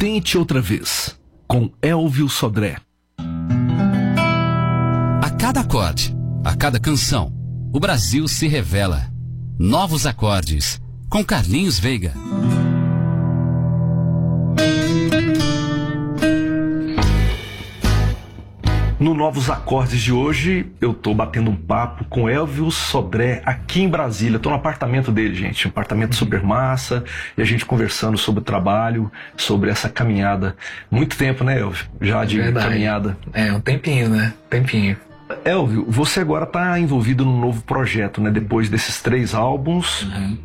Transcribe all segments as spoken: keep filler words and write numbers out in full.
Tente Outra Vez, com Elvio Sodré. A cada acorde, a cada canção, o Brasil se revela. Novos acordes, com Carlinhos Veiga. No Novos Acordes de hoje, eu tô batendo um papo com Elvio Sodré aqui em Brasília. Tô no apartamento dele, gente, um apartamento super massa, e a gente conversando sobre o trabalho, sobre essa caminhada. Muito tempo, né, Elvio? Já de Verdade. caminhada. É, um tempinho, né? Tempinho. Elvio, você agora tá envolvido num novo projeto, né? Depois desses três álbuns, Uhum.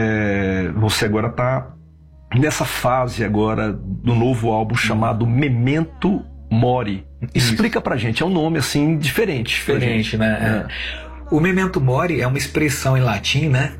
é, você agora tá nessa fase agora do novo álbum chamado Memento Mori. Explica pra gente, é um nome assim diferente. Diferente, né? É. O Memento Mori é uma expressão em latim, né?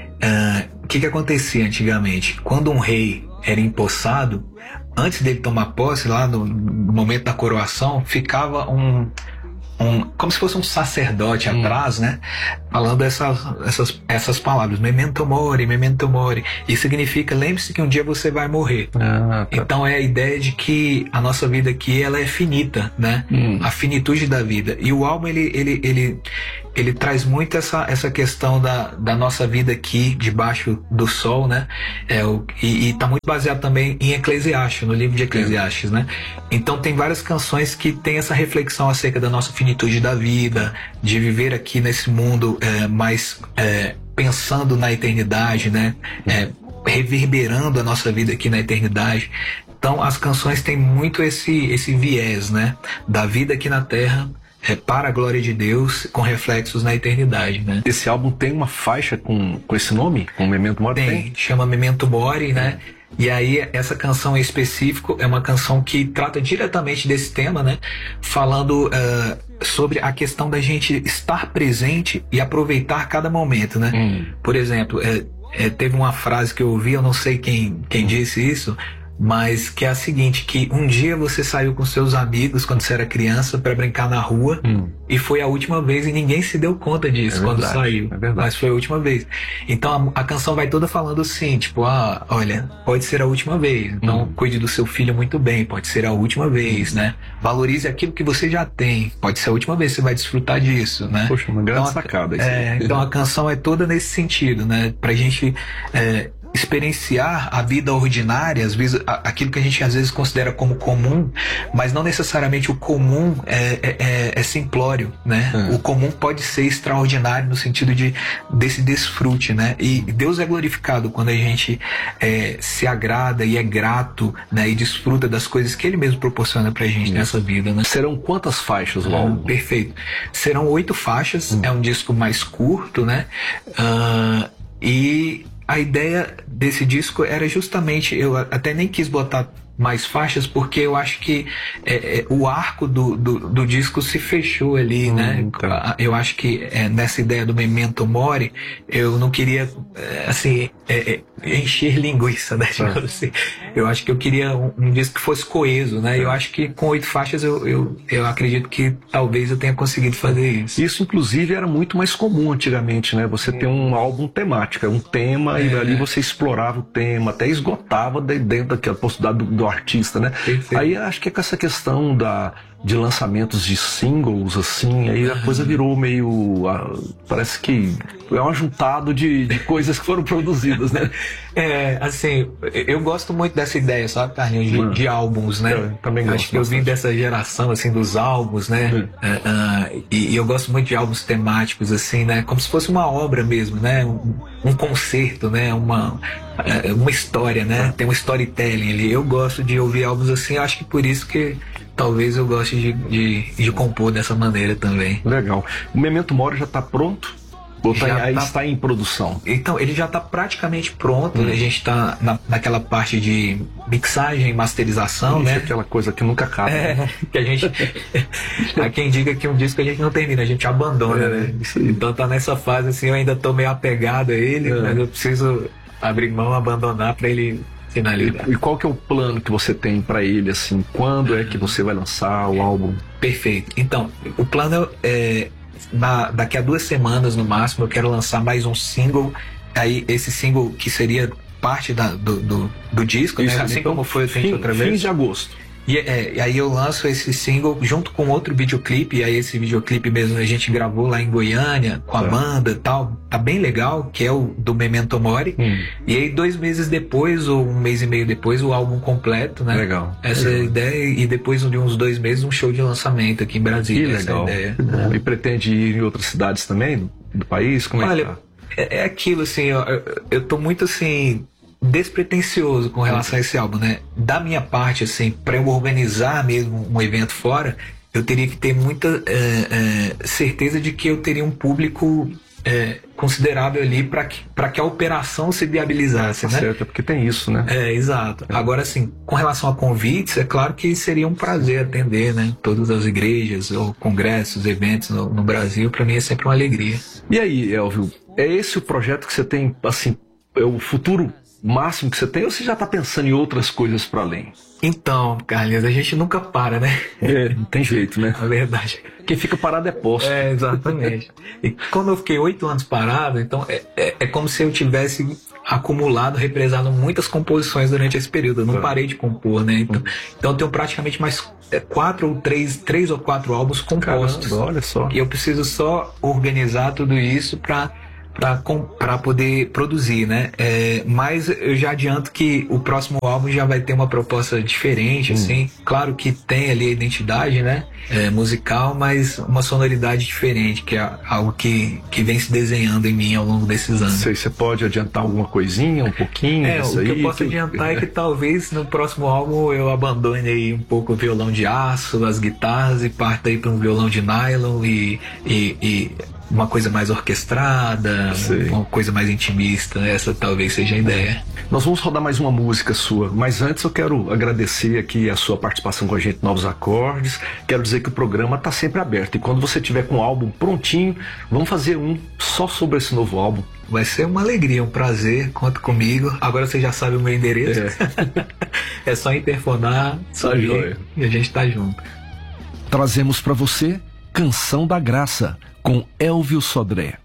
É, o que que acontecia antigamente? Quando um rei era empossado, antes dele tomar posse, lá no, no momento da coroação, ficava um... Um, como se fosse um sacerdote hum. atrás, né? Falando essas, essas, essas palavras, memento mori, memento mori. Isso significa, lembre-se que um dia você vai morrer. Ah, tá. Então é a ideia de que a nossa vida aqui, ela é finita, né? Hum. A finitude da vida. E o álbum, ele, ele, ele, ele traz muito essa, essa questão da, da nossa vida aqui, debaixo do sol, né? É, o, e, e tá muito baseado também em Eclesiastes, no livro de Eclesiastes, né? Então tem várias canções que tem essa reflexão acerca da nossa finitude da vida, de viver aqui nesse mundo é, mais é, pensando na eternidade, né? É, reverberando a nossa vida aqui na eternidade. Então as canções têm muito esse, esse viés, né? Da vida aqui na Terra, é, para a glória de Deus, com reflexos na eternidade, né? Esse álbum tem uma faixa com, com esse nome? Com Memento Mori? Tem, tem? Chama Memento Mori, né? E aí essa canção em específico é uma canção que trata diretamente desse tema, né? Falando uh, sobre a questão da gente estar presente e aproveitar cada momento, né? Hum. Por exemplo, é, é, teve uma frase que eu ouvi, eu não sei quem, quem disse isso, mas que é a seguinte, que um dia você saiu com seus amigos quando você era criança para brincar na rua hum. e foi a última vez e ninguém se deu conta disso é quando verdade, saiu, é mas foi a última vez. Então a, a canção vai toda falando assim, tipo, ah, olha, pode ser a última vez, então hum. cuide do seu filho muito bem, pode ser a última vez, hum. né? Valorize aquilo que você já tem, pode ser a última vez que você vai desfrutar disso, né? Poxa, uma grande então, sacada. É, então a canção é toda nesse sentido, né? Pra gente... É, experienciar a vida ordinária, às vezes, aquilo que a gente às vezes considera como comum, mas não necessariamente o comum é, é, é simplório, né? Hum. O comum pode ser extraordinário no sentido de, desse desfrute, né? E Deus é glorificado quando a gente é, se agrada e é grato, né? E desfruta das coisas que Ele mesmo proporciona pra gente hum. nessa vida, né? Serão quantas faixas o álbum? Hum, perfeito. Serão oito faixas, hum. é um disco mais curto, né? Uh, e a ideia desse disco era justamente, eu até nem quis botar mais faixas, porque eu acho que é, é, o arco do, do, do disco se fechou ali, hum, né? Tá. Eu acho que é, nessa ideia do Memento Mori, eu não queria, é, assim, é, é, encher linguiça, né? Tipo assim. Eu acho que eu queria um, um disco que fosse coeso, né? É. Eu acho que com oito faixas eu, eu, eu acredito que talvez eu tenha conseguido fazer isso. Isso, inclusive, era muito mais comum antigamente, né? Você é. ter um álbum temático, um tema, é. e ali você explorava o tema, até esgotava dentro daquela possibilidade do, do artista, né? Perfeito. Aí acho que é com essa questão da, de lançamentos de singles, assim, aí a coisa virou meio... Parece que é um ajuntado de, de coisas que foram produzidas, né? É, assim, eu gosto muito dessa ideia, sabe, Carlinhos, de, hum. de álbuns, né? Eu também gosto. Acho que eu vim dessa geração, assim, dos álbuns, né? Hum. Uh, uh, e, e eu gosto muito de álbuns temáticos, assim, né? Como se fosse uma obra mesmo, né? Um, um concerto, né? Uma, uma história, né? Tem um storytelling ali. Eu gosto de ouvir álbuns assim, acho que por isso que talvez eu goste de, de, de compor dessa maneira também. Legal. O Memento Mori já está pronto? Ou tá, já aí tá, está em produção? Então, ele já está praticamente pronto. Hum. A gente está na, naquela parte de mixagem e masterização, Isso, né? Aquela coisa que nunca acaba. É, né? que a gente... Há quem diga que um disco a gente não termina, a gente abandona, é, né? Então tá nessa fase, assim, eu ainda tô meio apegado a ele, é. mas eu preciso abrir mão, abandonar para ele finalizar. E, e qual que é o plano que você tem para ele, assim? Quando é que você vai lançar o álbum? Perfeito. Então, o plano é... Na, daqui a duas semanas no máximo eu quero lançar mais um single. Aí esse single que seria parte da, do, do, do disco, Isso, né? Assim então, como foi o Tente fim, Outra Vez. Fim de agosto. E, é, e aí eu lanço esse single junto com outro videoclipe, e aí esse videoclipe mesmo a gente gravou lá em Goiânia, com a Tá. banda e tal, tá bem legal, que é o do Memento Mori. Hum. E aí dois meses depois, ou um mês e meio depois, o álbum completo, né? Legal. Essa legal. é a ideia, e depois de uns dois meses um show de lançamento aqui em Que Brasília. legal. Essa é a ideia. Que bom. E pretende ir em outras cidades também do, do país? Como é Olha, que tá? é, é aquilo assim, eu, eu, eu tô muito assim despretensioso com relação a esse álbum, né? Da minha parte, assim, para eu organizar mesmo um evento fora, eu teria que ter muita é, é, certeza de que eu teria um público é, considerável ali para que, para que a operação se viabilizasse, Tá né? certo, é porque tem isso, né? É, exato. Agora, assim, com relação a convites, é claro que seria um prazer atender, né? Todas as igrejas, ou congressos, eventos no, no Brasil, para mim é sempre uma alegria. E aí, Elvio, é esse o projeto que você tem, assim, é o futuro máximo que você tem, ou você já está pensando em outras coisas para além? Então, Carlinhos, a gente nunca para, né? É, não tem jeito, né? Na verdade. Quem fica parado é posto. É, exatamente. E quando eu fiquei oito anos parado, então é, é, é como se eu tivesse acumulado, represado muitas composições durante esse período. Eu não parei de compor, né? Então, então eu tenho praticamente mais é, quatro ou três, três ou quatro álbuns compostos. Caramba, olha só. E eu preciso só organizar tudo isso para para poder produzir, né? É, mas eu já adianto que o próximo álbum já vai ter uma proposta diferente, hum. assim. Claro que tem ali a identidade, né? É, musical, mas uma sonoridade diferente, que é algo que, que vem se desenhando em mim ao longo desses anos. Sei, você pode adiantar alguma coisinha, um pouquinho? É, o aí, que eu posso que... adiantar é que talvez no próximo álbum eu abandone aí um pouco o violão de aço, as guitarras e parta aí para um violão de nylon e, e, e uma coisa mais orquestrada, Sei. uma coisa mais intimista. Essa talvez seja a ideia. Nós vamos rodar mais uma música sua, mas antes eu quero agradecer aqui a sua participação com a gente, Novos Acordes. Quero dizer que o programa está sempre aberto, e quando você tiver com o álbum prontinho, vamos fazer um só sobre esse novo álbum. Vai ser uma alegria, um prazer, conta comigo. Agora você já sabe o meu endereço. É, é só interfonar, subir, e a gente tá junto. Trazemos para você Canção da Graça, com Elvio Sodré.